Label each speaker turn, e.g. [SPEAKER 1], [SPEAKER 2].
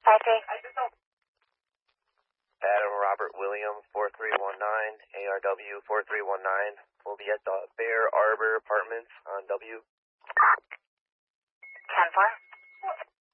[SPEAKER 1] Adam Robert William 4319, ARW 4319. We'll be at the Bear Arbor Apartments on W.
[SPEAKER 2] 10-4.